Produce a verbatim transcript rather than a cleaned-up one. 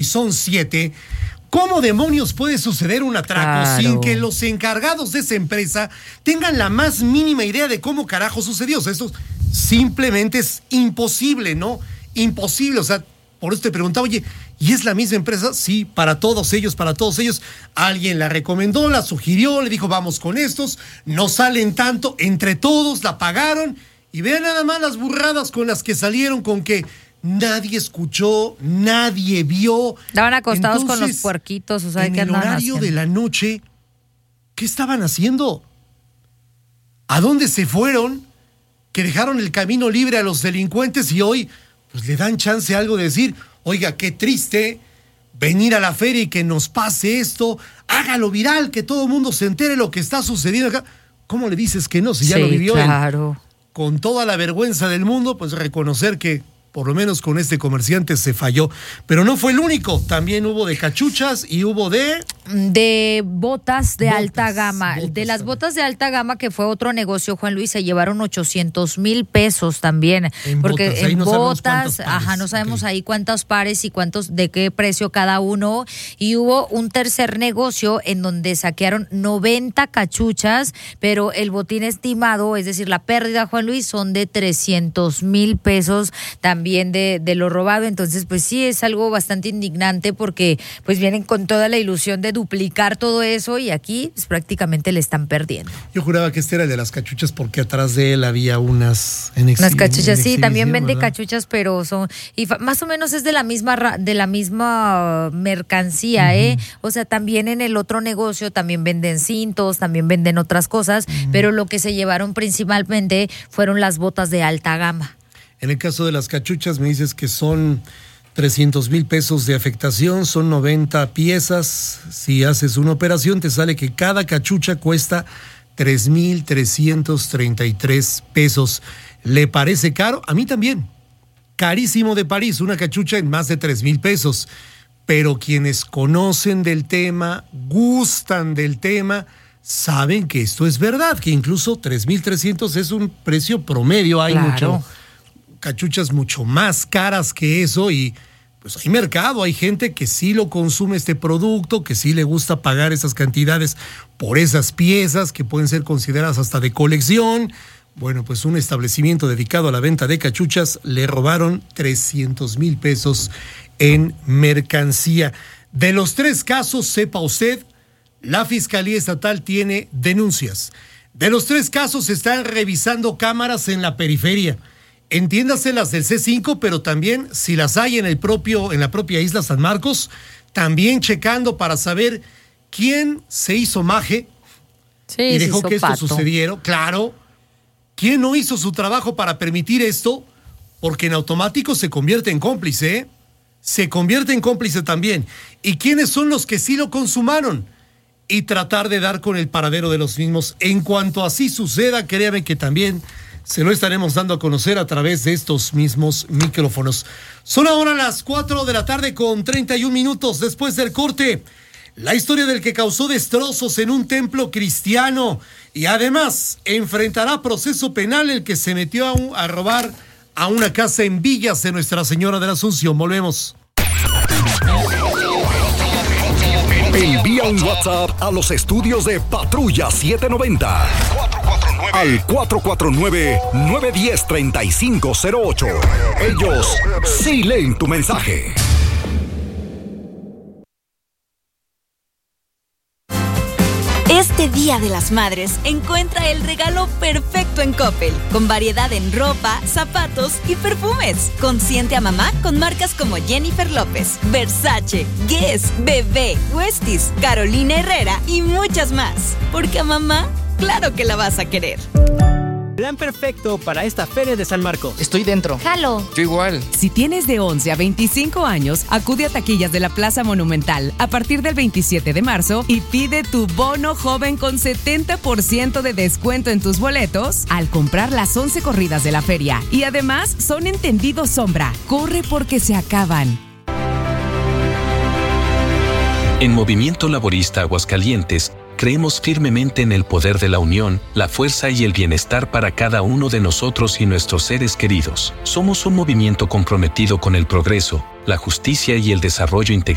son siete, ¿cómo demonios puede suceder un atraco claro. sin que los encargados de esa empresa tengan la más mínima idea de cómo carajo sucedió? O sea, esto simplemente es imposible, ¿no? Imposible, o sea, por eso te preguntaba, oye, ¿y es la misma empresa? Sí, para todos ellos, para todos ellos. Alguien la recomendó, la sugirió, le dijo, vamos con estos, no salen tanto, entre todos la pagaron, y vean nada más las burradas con las que salieron, con que nadie escuchó, nadie vio. Estaban acostados entonces, con los puerquitos, o sea, en ¿qué el horario haciendo? de la noche, ¿qué estaban haciendo? ¿A dónde se fueron? Que dejaron el camino libre a los delincuentes y hoy pues le dan chance a algo de decir, oiga, qué triste venir a la feria y que nos pase esto, hágalo viral, que todo el mundo se entere lo que está sucediendo acá. ¿Cómo le dices que no? Si ya sí, lo vivió claro. él. Con toda la vergüenza del mundo, pues reconocer que por lo menos con este comerciante se falló. Pero no fue el único, también hubo de cachuchas y hubo de... De botas de botas, alta gama. Botas de las también. botas de alta gama, que fue otro negocio, Juan Luis, se llevaron ochocientos mil pesos también. En porque botas, en no botas, ajá, no sabemos okay. ahí cuántos pares y cuántos, de qué precio cada uno. Y hubo un tercer negocio en donde saquearon noventa cachuchas, pero el botín estimado, es decir, la pérdida, Juan Luis, son de trescientos mil pesos también de, de lo robado. Entonces, pues sí, es algo bastante indignante porque pues vienen con toda la ilusión de duplicar todo eso y aquí pues, prácticamente le están perdiendo. Yo juraba que este era el de las cachuchas porque atrás de él había unas en exhibición. Unas cachuchas, sí, también vende ¿verdad? cachuchas, pero son y fa, más o menos es de la misma de la misma mercancía, uh-huh. eh. O sea, también en el otro negocio también venden cintos, también venden otras cosas, uh-huh. pero lo que se llevaron principalmente fueron las botas de alta gama. En el caso de las cachuchas me dices que son trescientos mil pesos de afectación, son noventa piezas. Si haces una operación te sale que cada cachucha cuesta tres mil trescientos treinta y tres pesos. ¿Le parece caro? A mí también. Carísimo de París, una cachucha en más de tres mil pesos. Pero quienes conocen del tema, gustan del tema, saben que esto es verdad, que incluso tres mil trescientos es un precio promedio. Hay claro. mucho, cachuchas mucho más caras que eso y pues hay mercado, hay gente que sí lo consume este producto, que sí le gusta pagar esas cantidades por esas piezas que pueden ser consideradas hasta de colección. Bueno, pues un establecimiento dedicado a la venta de cachuchas le robaron trescientos mil pesos en mercancía. De los tres casos, sepa usted, la Fiscalía Estatal tiene denuncias. De los tres casos se están revisando cámaras en la periferia. Entiéndase las del C cinco, pero también si las hay en el propio, en la propia isla San Marcos, también checando para saber quién se hizo maje sí, y dejó que esto pato. sucediera. Claro, quién no hizo su trabajo para permitir esto, porque en automático se convierte en cómplice, ¿eh? Se convierte en cómplice también. ¿Y quiénes son los que sí lo consumaron? Y tratar de dar con el paradero de los mismos. En cuanto así suceda, créanme que también se lo estaremos dando a conocer a través de estos mismos micrófonos. Son ahora las cuatro de la tarde con treinta y un minutos después del corte. La historia del que causó destrozos en un templo cristiano y además enfrentará proceso penal el que se metió a, un, a robar a una casa en Villas de Nuestra Señora de la Asunción. Volvemos. Envía un WhatsApp a los estudios de Patrulla setecientos noventa. Al cuatro cuatro nueve, nueve uno cero, tres cinco cero ocho. Ellos sí leen tu mensaje. Este Día de las Madres, encuentra el regalo perfecto en Coppel, con variedad en ropa, zapatos y perfumes. Consiente a mamá con marcas como Jennifer López, Versace, Guess, Bebé, Westies, Carolina Herrera y muchas más. Porque a mamá, claro que la vas a querer. Plan perfecto para esta Feria de San Marcos. Estoy dentro. Jalo. Yo igual. Si tienes de once a veinticinco años, acude a taquillas de la Plaza Monumental a partir del veintisiete de marzo y pide tu bono joven con setenta por ciento de descuento en tus boletos al comprar las once corridas de la feria. Y además son entendidos sombra. Corre porque se acaban. En Movimiento Laborista Aguascalientes, creemos firmemente en el poder de la unión, la fuerza y el bienestar para cada uno de nosotros y nuestros seres queridos. Somos un movimiento comprometido con el progreso, la justicia y el desarrollo integral